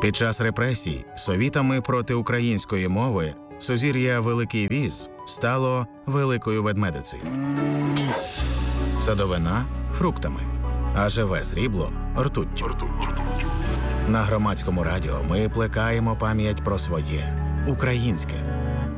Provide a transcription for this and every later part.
Під час репресій совітами проти української мови сузір'я Великий Віз стало Великою Ведмедицею. Садовина – фруктами, а живе срібло – ртуттю. На Громадському радіо ми плекаємо пам'ять про своє – українське.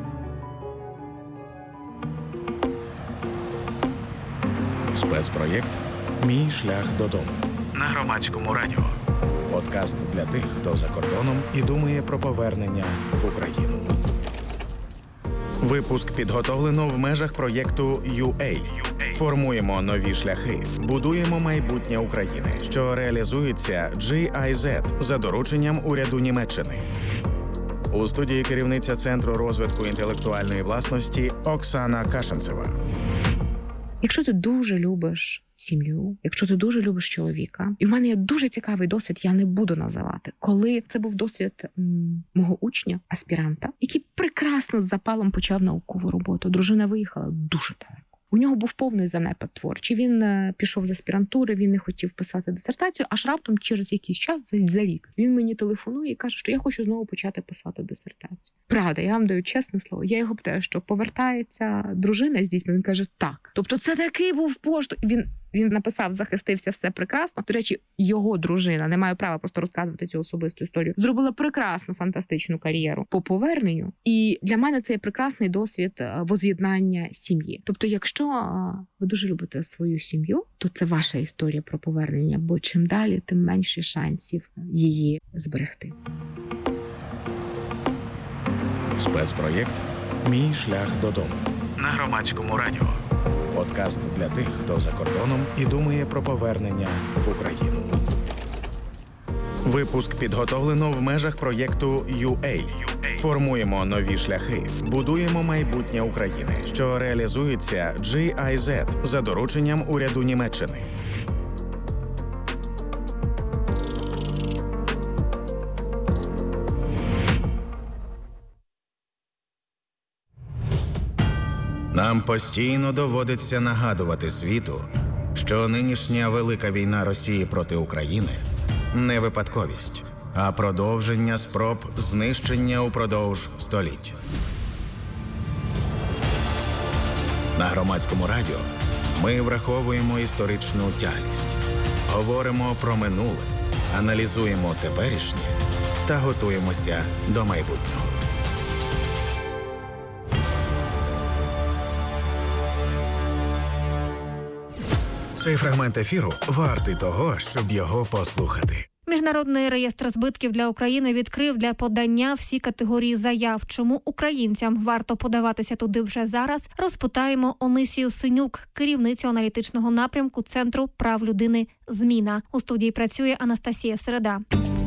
Спецпроєкт «Мій шлях додому» на Громадському радіо. Подкаст для тих, хто за кордоном і думає про повернення в Україну. Випуск підготовлено в межах проєкту UA. Формуємо нові шляхи, будуємо майбутнє України, що реалізується GIZ за дорученням уряду Німеччини. У студії керівниця Центру розвитку інтелектуальної власності Оксана Кашинцева. Якщо ти дуже любиш сім'ю, якщо ти дуже любиш чоловіка, і в мене є дуже цікавий досвід, я не буду називати, коли це був досвід мого учня, аспіранта, який прекрасно з запалом почав наукову роботу. Дружина виїхала дуже далеко. У нього був повний занепад творчий. Він пішов з аспірантури, він не хотів писати дисертацію, аж раптом через якийсь час, за рік, він мені телефонує і каже, що я хочу знову почати писати дисертацію. Правда, я вам даю чесне слово. Я його питаю, що повертається дружина з дітьми? Він каже, так. Тобто це такий був поштовх. Він написав, захистився, все прекрасно. До речі, його дружина, не маю права просто розказувати цю особисту історію, зробила прекрасну, фантастичну кар'єру по поверненню. І для мене це є прекрасний досвід воз'єднання сім'ї. Тобто, якщо ви дуже любите свою сім'ю, то це ваша історія про повернення, бо чим далі, тим менше шансів її зберегти. Спецпроєкт «Мій шлях додому» на Громадському радіо. Подкаст для тих, хто за кордоном і думає про повернення в Україну. Випуск підготовлено в межах проєкту UA. Формуємо нові шляхи, будуємо майбутнє України, що реалізується GIZ за дорученням уряду Німеччини. Нам постійно доводиться нагадувати світу, що нинішня велика війна Росії проти України – не випадковість, а продовження спроб знищення упродовж століть. На Громадському радіо ми враховуємо історичну тяглість, говоримо про минуле, аналізуємо теперішнє та готуємося до майбутнього. Цей фрагмент ефіру вартий того, щоб його послухати. Міжнародний реєстр збитків для України відкрив для подання всі категорії заяв. Чому українцям варто подаватися туди вже зараз, розпитаємо Онисію Синюк, керівницю аналітичного напрямку Центру прав людини «Зміна». У студії працює Анастасія Середа.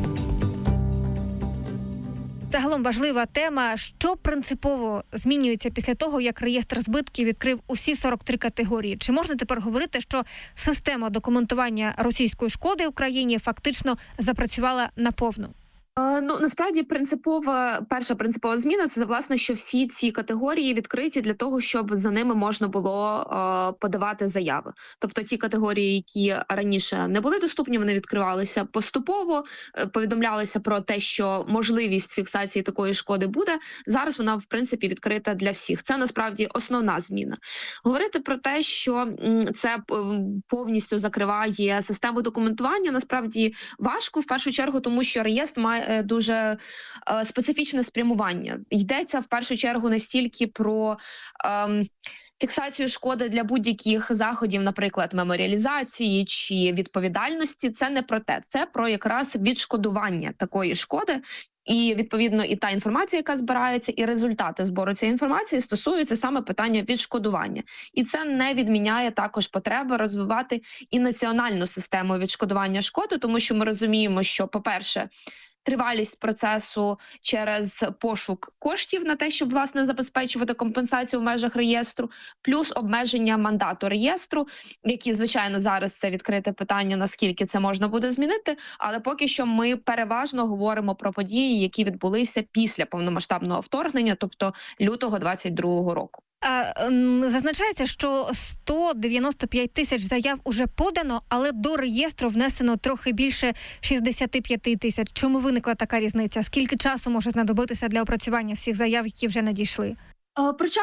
Загалом важлива тема, що принципово змінюється після того, як реєстр збитків відкрив усі 43 категорії. Чи можна тепер говорити, що система документування російської шкоди Україні фактично запрацювала наповну? Насправді перша принципова зміна – це, власне, що всі ці категорії відкриті для того, щоб за ними можна було подавати заяви. Тобто ті категорії, які раніше не були доступні, вони відкривалися поступово, повідомлялися про те, що можливість фіксації такої шкоди буде. Зараз вона, в принципі, відкрита для всіх. Це, насправді, основна зміна. Говорити про те, що це повністю закриває систему документування, насправді, важко, в першу чергу, тому що реєстр має дуже специфічне спрямування. Йдеться в першу чергу не стільки про фіксацію шкоди для будь-яких заходів, наприклад, меморіалізації чи відповідальності. Це не про те. Це про якраз відшкодування такої шкоди. І, відповідно, і та інформація, яка збирається, і результати збору цієї інформації стосуються саме питання відшкодування. І це не відміняє також потреби розвивати і національну систему відшкодування шкоди, тому що ми розуміємо, що, по-перше, тривалість процесу через пошук коштів на те, щоб, власне, забезпечувати компенсацію в межах реєстру, плюс обмеження мандату реєстру, які, звичайно, зараз це відкрите питання, наскільки це можна буде змінити, але поки що ми переважно говоримо про події, які відбулися після повномасштабного вторгнення, тобто лютого 2022 року. Зазначається, що 195 тисяч заяв уже подано, але до реєстру внесено трохи більше 65 тисяч. Чому виникла така різниця? Скільки часу може знадобитися для опрацювання всіх заяв, які вже надійшли?